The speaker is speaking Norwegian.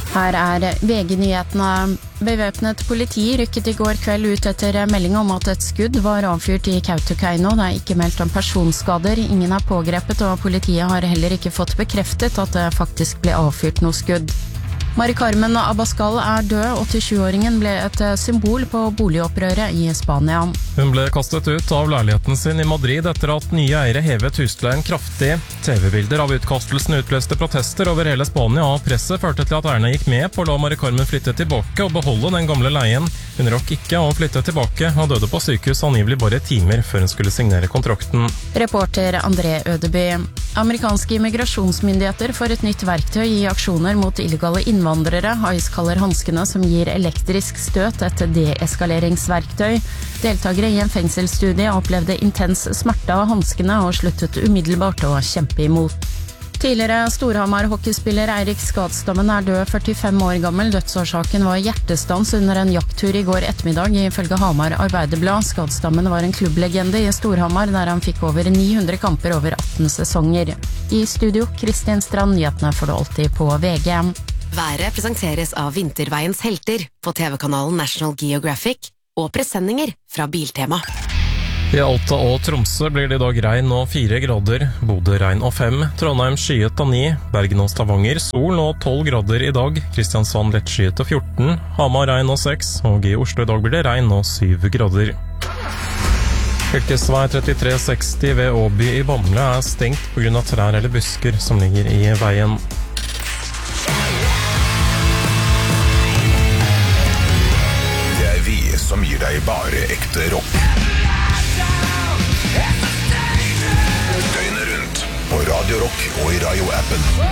Her VG-nyhetene. Bevæpnet politi rykket I går kveld ut etter melding om at et skudd var avfyrt I Kautokeino. Det ikke meldt om personskader. Ingen pågrepet, og politiet har heller ikke fått bekreftet at det faktisk ble avfyrt noe skudd. Mari Carmen Abascal død. 87-åringen ble et symbol på boligopprøret I Spania. Hun ble kastet ut av leiligheten sin I Madrid etter at nye eiere hevet husleien kraftig. TV-bilder av utkastelsen utløste protester over hele Spania, og presset førte til at eierne gikk med på å la Mari Carmen flytte tilbake og beholde den gamle leien. Hun rakk ikke å flytte tilbake og døde på sykehus angivelig bare timer før hun skulle signere kontrakten. Reporter André Ødeby. Amerikanske immigrasjonsmyndigheter får et nytt verktøy I aksjoner mot illegale innvandrere. ICE kaller hanskene som gir elektrisk støt et deeskaleringsverktøy. Deltagere I en fengselsstudie opplevde intens smerte av hanskene og sluttet umiddelbart å kjempe imot. Tidligere Storhamar hockeyspiller Eirik Skadstammen død 45 år gammel. Dødsårsaken var hjertestans under en jakttur I går ettermiddag ifølge Hamar Arbeiderblad. Skadstammen var en klubblegende I Storhamar der han fikk over 900 kamper over 18 sesonger. I studio, Kristin Strand, nyhetene får du alltid på VG. Været presenteres av Vinterveiens helter på TV-kanalen National Geographic og presenninger fra Biltema. I Alta og Tromsø blir det I dag regn og 4 grader, Bodø regn og 5, Trondheim skyet og 9, Bergen og Stavanger sol og 12 grader I dag, Kristiansand lett skyet og 14, Hamar regn og 6, og I Oslo I dag blir det regn og 7 grader. Fylkesvei 3360 ved Åby I Bamble stengt på grunn av trær eller busker som ligger I veien. Det vi som gir deg bare ekte rock. Døgnet rundt på Radio Rock og I Radio-appen.